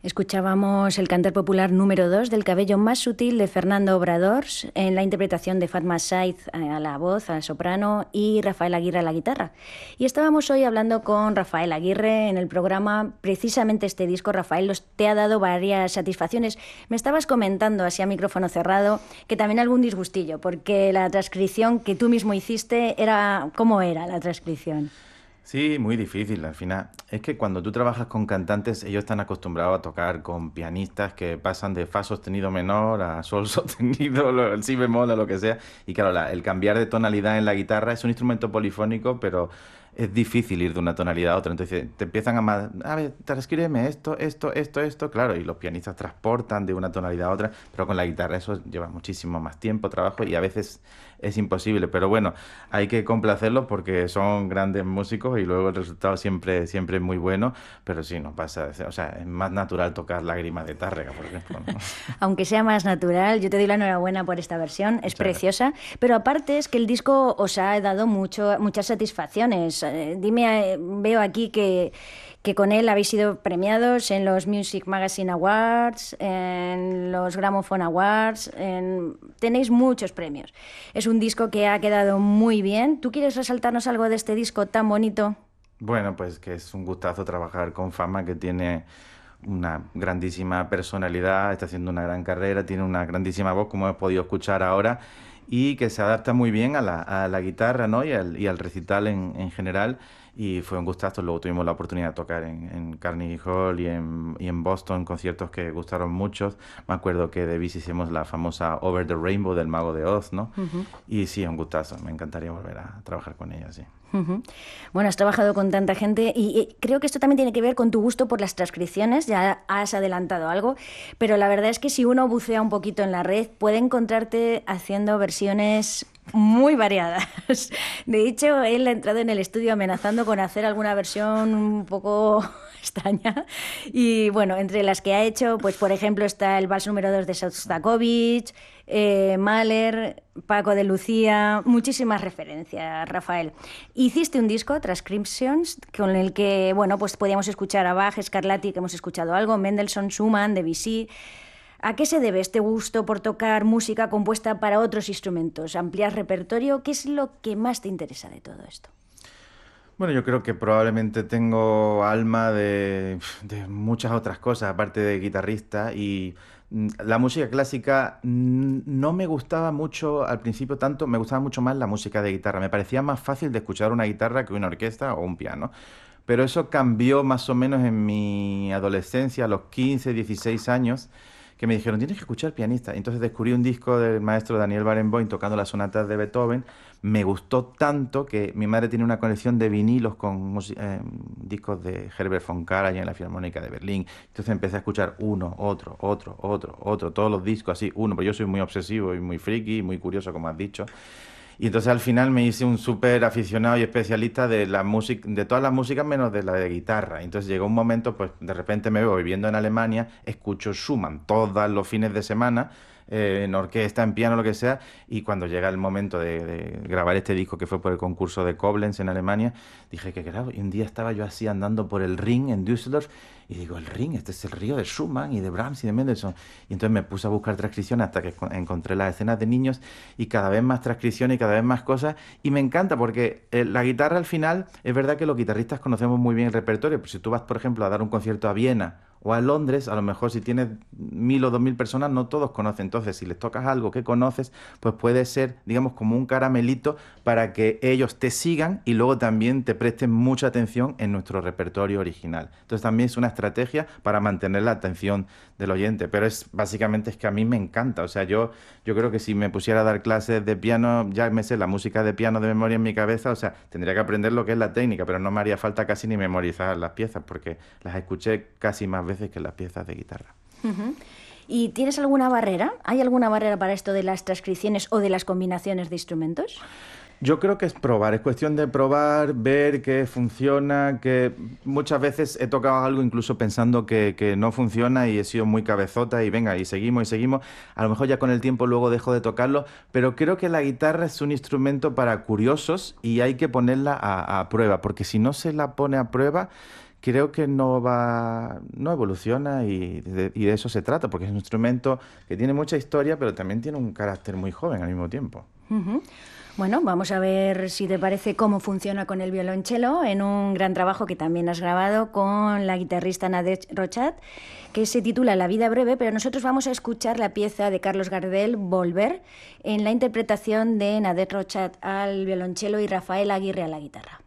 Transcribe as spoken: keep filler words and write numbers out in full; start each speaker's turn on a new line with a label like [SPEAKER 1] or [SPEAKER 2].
[SPEAKER 1] Escuchábamos el cantar popular número dos del cabello más sutil de Fernando Obrador en la interpretación de Fatma Said a la voz, al soprano, y Rafael Aguirre a la guitarra. Y estábamos hoy hablando con Rafael Aguirre en el programa. Precisamente este disco, Rafael, los, te ha dado varias satisfacciones. Me estabas comentando, así a micrófono cerrado, que también algún disgustillo, porque la transcripción que tú mismo hiciste era... ¿Cómo era la transcripción?
[SPEAKER 2] Sí, muy difícil al final. Es que cuando tú trabajas con cantantes, ellos están acostumbrados a tocar con pianistas que pasan de fa sostenido menor a sol sostenido, lo- el si bemol o lo que sea. Y claro, la- el cambiar de tonalidad en la guitarra es un instrumento polifónico, pero es difícil ir de una tonalidad a otra. Entonces te empiezan a... ma- A ver, transcríbeme esto, esto, esto, esto. Claro, y los pianistas transportan de una tonalidad a otra, pero con la guitarra eso lleva muchísimo más tiempo, trabajo y a veces es imposible. Pero bueno, hay que complacerlos porque son grandes músicos y luego el resultado siempre, siempre es muy bueno, pero sí, no pasa, o sea, es más natural tocar Lágrimas de Tárrega, por ejemplo, ¿no?
[SPEAKER 1] Aunque sea más natural, yo te doy la enhorabuena por esta versión, es
[SPEAKER 2] Muchas gracias.
[SPEAKER 1] preciosa, pero aparte es que el disco os ha dado mucho, muchas satisfacciones. Eh, dime, eh, veo aquí que, que con él habéis sido premiados en los Music Magazine Awards, en los Gramophone Awards, en- tenéis muchos premios. Es un disco que ha quedado muy bien. ¿Tú quieres resaltarnos algo de este disco tan bonito?
[SPEAKER 2] Bueno, pues que es un gustazo trabajar con Fama, que tiene una grandísima personalidad, está haciendo una gran carrera, tiene una grandísima voz, como hemos podido escuchar ahora, y que se adapta muy bien a la, a la guitarra, ¿no? Y al, y al recital en, en general. Y fue un gustazo. Luego tuvimos la oportunidad de tocar en, en Carnegie Hall y en, y en Boston, conciertos que gustaron muchos. Me acuerdo que de Bis hicimos la famosa Over the Rainbow del Mago de Oz, ¿no?
[SPEAKER 1] Ujú.
[SPEAKER 2] Y sí, un gustazo. Me encantaría volver a trabajar con ella, sí.
[SPEAKER 1] Ujú. Bueno, has trabajado con tanta gente y, y creo que esto también tiene que ver con tu gusto por las transcripciones, ya has adelantado algo, pero la verdad es que si uno bucea un poquito en la red puede encontrarte haciendo versiones muy variadas. De hecho, él ha entrado en el estudio amenazando con hacer alguna versión un poco extraña. Y bueno, entre las que ha hecho, pues por ejemplo está el vals número dos de Shostakovich, eh, Mahler, Paco de Lucía, muchísimas referencias, Rafael. Hiciste un disco, Transcriptions, con el que, bueno, pues podíamos escuchar a Bach, Scarlatti, que hemos escuchado algo, Mendelssohn, Schumann, Debussy. ¿A qué se debe este gusto por tocar música compuesta para otros instrumentos? ¿Ampliar repertorio? ¿Qué es lo que más te interesa de todo esto?
[SPEAKER 2] Bueno, yo creo que probablemente tengo alma de, de muchas otras cosas, aparte de guitarrista, y mm, la música clásica mm, no me gustaba mucho al principio tanto, me gustaba mucho más la música de guitarra. Me parecía más fácil de escuchar una guitarra que una orquesta o un piano. Pero eso cambió más o menos en mi adolescencia, a los quince, dieciséis años, que me dijeron, tienes que escuchar pianista. Entonces descubrí un disco del maestro Daniel Barenboim tocando las sonatas de Beethoven. Me gustó tanto que mi madre tiene una colección de vinilos con musi- eh, discos de Herbert von Karajan en la Filarmónica de Berlín. Entonces empecé a escuchar uno, otro, otro, otro, otro, todos los discos así, uno, pero yo soy muy obsesivo y muy friki, muy curioso, como has dicho. Y entonces al final me hice un súper aficionado y especialista de la música, de todas las músicas menos de la de guitarra. Entonces llegó un momento, pues de repente me veo viviendo en Alemania, escucho Schumann todos los fines de semana, eh, en orquesta, en piano, lo que sea, y cuando llega el momento de, de grabar este disco que fue por el concurso de Koblenz en Alemania, dije que claro, y un día estaba yo así andando por el Rin en Düsseldorf y digo, el Rin, este es el río de Schumann y de Brahms y de Mendelssohn. Y entonces me puse a buscar transcripciones hasta que co- encontré las escenas de niños y cada vez más transcripciones y cada vez más cosas. Y me encanta porque eh, la guitarra al final, es verdad que los guitarristas conocemos muy bien el repertorio, pero si tú vas, por ejemplo, a dar un concierto a Viena o a Londres, a lo mejor si tienes mil o dos mil personas, no todos conocen. Entonces, si les tocas algo que conoces, pues puede ser, digamos, como un caramelito para que ellos te sigan y luego también te presten mucha atención en nuestro repertorio original. Entonces, también es una estrategia para mantener la atención del oyente. Pero es básicamente es que a mí me encanta. O sea, yo, yo creo que si me pusiera a dar clases de piano, ya me sé la música de piano de memoria en mi cabeza. O sea, tendría que aprender lo que es la técnica, pero no me haría falta casi ni memorizar las piezas porque las escuché casi más veces que las piezas de guitarra.
[SPEAKER 1] Ujú. ¿Y tienes alguna barrera? ¿Hay alguna barrera para esto de las transcripciones o de las combinaciones de instrumentos?
[SPEAKER 2] Yo creo que es probar, es cuestión de probar, ver que funciona, que muchas veces he tocado algo incluso pensando que, que no funciona y he sido muy cabezota y venga, y seguimos y seguimos. A lo mejor ya con el tiempo luego dejo de tocarlo, pero creo que la guitarra es un instrumento para curiosos y hay que ponerla a, a prueba, porque si no se la pone a prueba, creo que no va, no evoluciona y de, y de eso se trata, porque es un instrumento que tiene mucha historia, pero también tiene un carácter muy joven al mismo tiempo.
[SPEAKER 1] Uh-huh. Bueno, vamos a ver si te parece cómo funciona con el violonchelo en un gran trabajo que también has grabado con la guitarrista Nadège Rochat, que se titula La vida breve, pero nosotros vamos a escuchar la pieza de Carlos Gardel, Volver, en la interpretación de Nadège Rochat al violonchelo y Rafael Aguirre a la guitarra.